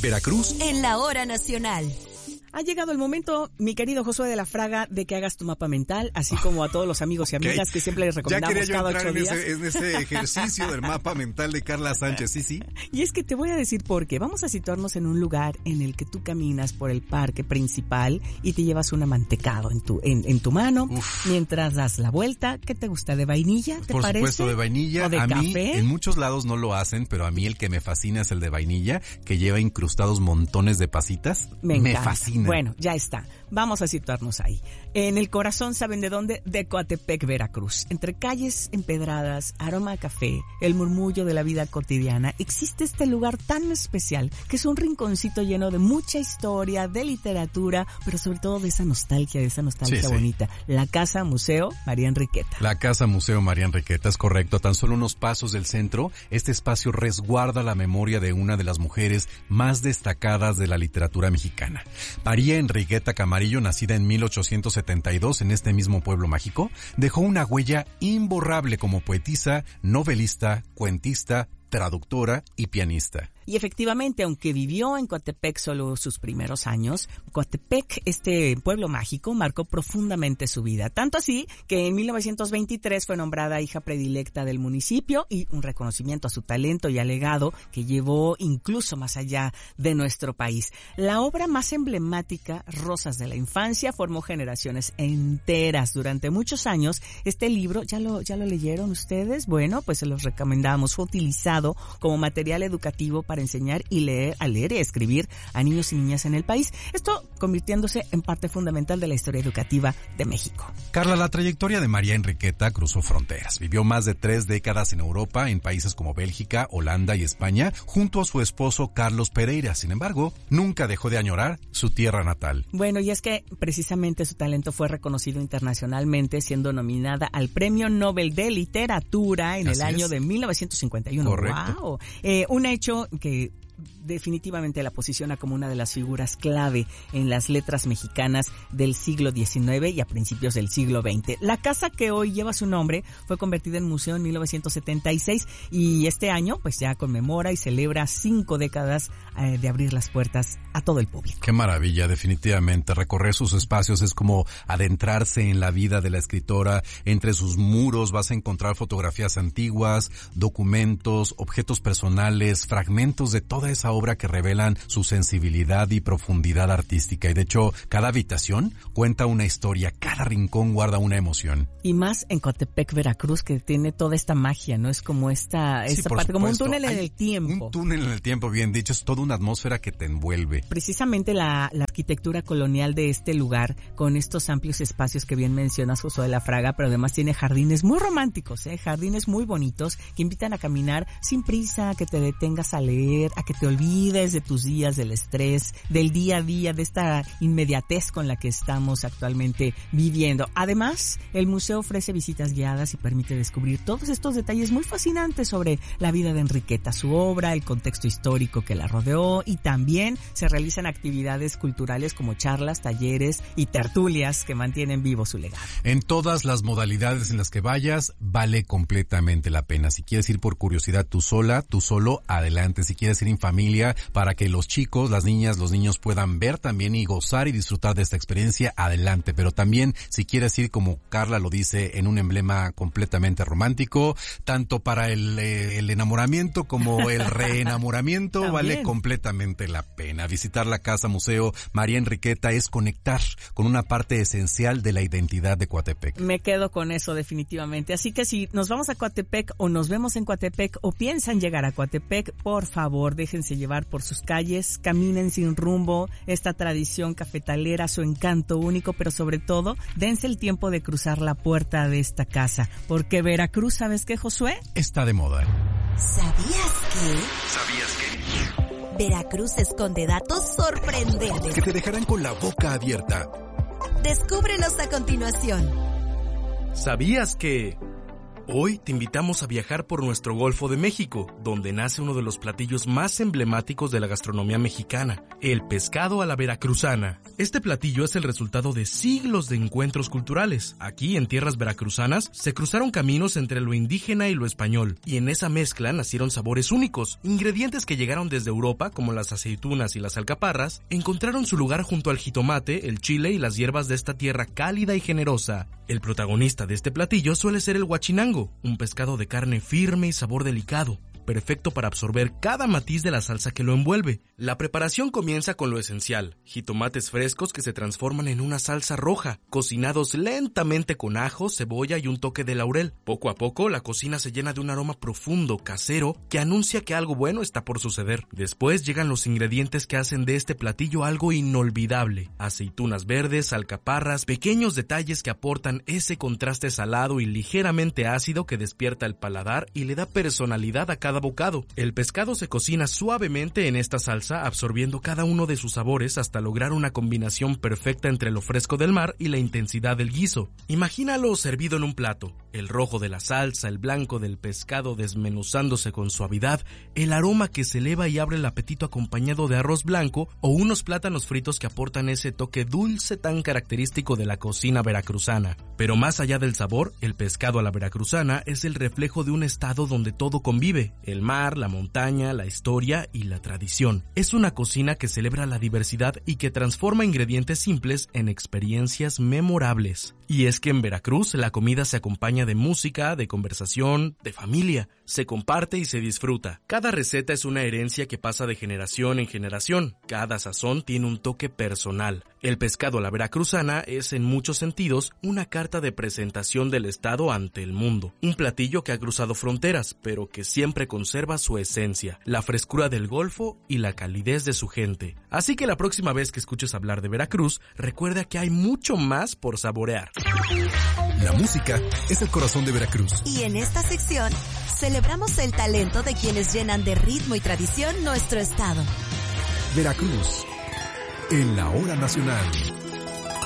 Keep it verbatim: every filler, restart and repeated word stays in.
Veracruz en la hora nacional. Ha llegado el momento, mi querido Josué de la Fraga, de que hagas tu mapa mental, así como a todos los amigos y amigas okay. que siempre les recomendamos ya cada ocho en días. Ese, en ese ejercicio del mapa mental de Carla Sánchez, sí, sí. Y es que te voy a decir por qué. Vamos a situarnos en un lugar en el que tú caminas por el parque principal y te llevas un amantecado en tu en, en tu mano, Uf. mientras das la vuelta. ¿Qué te gusta? ¿De vainilla? ¿Te por parece? Por supuesto, de vainilla. ¿O de a café? Mí, en muchos lados no lo hacen, pero a mí el que me fascina es el de vainilla, que lleva incrustados montones de pasitas. Me, me fascina. Bueno, ya está. Vamos a situarnos ahí. En el corazón, ¿saben de dónde? De Coatepec, Veracruz. Entre calles empedradas, aroma a café, el murmullo de la vida cotidiana, existe este lugar tan especial que es un rinconcito lleno de mucha historia, de literatura, pero sobre todo de esa nostalgia, de esa nostalgia sí, bonita. Sí. La Casa Museo María Enriqueta. La Casa Museo María Enriqueta, es correcto. A tan solo unos pasos del centro, este espacio resguarda la memoria de una de las mujeres más destacadas de la literatura mexicana. María Enriqueta Camarillo, nacida en mil ochocientos setenta y dos en este mismo pueblo mágico, dejó una huella imborrable como poetisa, novelista, cuentista, traductora y pianista. Y efectivamente, aunque vivió en Coatepec solo sus primeros años, Coatepec, este pueblo mágico, marcó profundamente su vida. Tanto así que en mil novecientos veintitrés fue nombrada hija predilecta del municipio y un reconocimiento a su talento y al legado que llevó incluso más allá de nuestro país. La obra más emblemática, Rosas de la Infancia, formó generaciones enteras durante muchos años. Este libro, ¿ya lo, ya lo leyeron ustedes? Bueno, pues se los recomendamos. Fue utilizado como material educativo para para enseñar y leer, a leer y a escribir a niños y niñas en el país. Esto convirtiéndose en parte fundamental de la historia educativa de México. Carla, la trayectoria de María Enriqueta cruzó fronteras. Vivió más de tres décadas en Europa, en países como Bélgica, Holanda y España, junto a su esposo Carlos Pereira. Sin embargo, nunca dejó de añorar su tierra natal. Bueno, y es que precisamente su talento fue reconocido internacionalmente, siendo nominada al Premio Nobel de Literatura en Así el año es. de mil novecientos cincuenta y uno. Correcto. ¡Wow! Eh, un hecho que definitivamente la posiciona como una de las figuras clave en las letras mexicanas del siglo diecinueve y a principios del siglo veinte. La casa que hoy lleva su nombre fue convertida en museo en mil novecientos setenta y seis y este año pues ya conmemora y celebra cinco décadas eh, de abrir las puertas a todo el público. Qué maravilla, definitivamente. Recorrer sus espacios es como adentrarse en la vida de la escritora. Entre sus muros vas a encontrar fotografías antiguas, documentos, objetos personales, fragmentos de toda esa obra que revelan su sensibilidad y profundidad artística. Y de hecho, cada habitación cuenta una historia, cada rincón guarda una emoción. Y más en Coatepec, Veracruz, que tiene toda esta magia, ¿no? Es como esta, esta sí, parte, supuesto. como un túnel Hay en el tiempo. Un túnel en el tiempo, bien dicho, es toda una atmósfera que te envuelve. Precisamente la, la arquitectura colonial de este lugar, con estos amplios espacios que bien mencionas, Josué de la Fraga, pero además tiene jardines muy románticos, ¿eh? Jardines muy bonitos que invitan a caminar sin prisa, a que te detengas a leer, a que te olvides de tus días, del estrés, del día a día, de esta inmediatez con la que estamos actualmente viviendo. Además, el museo ofrece visitas guiadas y permite descubrir todos estos detalles muy fascinantes sobre la vida de Enriqueta, su obra, el contexto histórico que la rodeó, y también se realizan actividades culturales como charlas, talleres y tertulias que mantienen vivo su legado. En todas las modalidades en las que vayas, vale completamente la pena. Si quieres ir por curiosidad tú sola, tú solo, adelante. Si quieres ir en familia, para que los chicos, las niñas, los niños puedan ver también y gozar y disfrutar de esta experiencia, adelante. Pero también, si quieres ir, como Carla lo dice, en un emblema completamente romántico, tanto para el, eh, el enamoramiento como el reenamoramiento, vale completamente la pena. Visitar la Casa Museo María Enriqueta es conectar con una parte esencial de la identidad de Coatepec. Me quedo con eso definitivamente. Así que si nos vamos a Coatepec o nos vemos en Coatepec o piensan llegar a Coatepec, por favor, déjense llevar por sus calles, caminen sin rumbo, esta tradición cafetalera, su encanto único, pero sobre todo, dense el tiempo de cruzar la puerta de esta casa, porque Veracruz, ¿sabes qué, Josué? Está de moda. ¿Sabías que? ¿Sabías que? Veracruz esconde datos sorprendentes que te dejarán con la boca abierta. Descúbrelos a continuación. ¿Sabías que? Hoy te invitamos a viajar por nuestro Golfo de México, donde nace uno de los platillos más emblemáticos de la gastronomía mexicana, el pescado a la veracruzana. Este platillo es el resultado de siglos de encuentros culturales. Aquí, en tierras veracruzanas, se cruzaron caminos entre lo indígena y lo español, y en esa mezcla nacieron sabores únicos. Ingredientes que llegaron desde Europa, como las aceitunas y las alcaparras, encontraron su lugar junto al jitomate, el chile y las hierbas de esta tierra cálida y generosa. El protagonista de este platillo suele ser el huachinango, un pescado de carne firme y sabor delicado, perfecto para absorber cada matiz de la salsa que lo envuelve. La preparación comienza con lo esencial: jitomates frescos que se transforman en una salsa roja, cocinados lentamente con ajo, cebolla y un toque de laurel. Poco a poco, la cocina se llena de un aroma profundo, casero, que anuncia que algo bueno está por suceder. Después llegan los ingredientes que hacen de este platillo algo inolvidable: aceitunas verdes, alcaparras, pequeños detalles que aportan ese contraste salado y ligeramente ácido que despierta el paladar y le da personalidad a cada bocado. El pescado se cocina suavemente en esta salsa, absorbiendo cada uno de sus sabores hasta lograr una combinación perfecta entre lo fresco del mar y la intensidad del guiso. Imagínalo servido en un plato: el rojo de la salsa, el blanco del pescado desmenuzándose con suavidad, el aroma que se eleva y abre el apetito acompañado de arroz blanco o unos plátanos fritos que aportan ese toque dulce tan característico de la cocina veracruzana. Pero más allá del sabor, el pescado a la veracruzana es el reflejo de un estado donde todo convive: el mar, la montaña, la historia y la tradición. Es una cocina que celebra la diversidad y que transforma ingredientes simples en experiencias memorables. Y es que en Veracruz la comida se acompaña de música, de conversación, de familia. Se comparte y se disfruta. Cada receta es una herencia que pasa de generación en generación. Cada sazón tiene un toque personal. El pescado a la veracruzana es, en muchos sentidos, una carta de presentación del estado ante el mundo. Un platillo que ha cruzado fronteras, pero que siempre conserva su esencia, la frescura del Golfo y la calidez de su gente. Así que la próxima vez que escuches hablar de Veracruz, recuerda que hay mucho más por saborear. La música es el corazón de Veracruz. Y en esta sección celebramos el talento de quienes llenan de ritmo y tradición nuestro estado. Veracruz, en la hora nacional.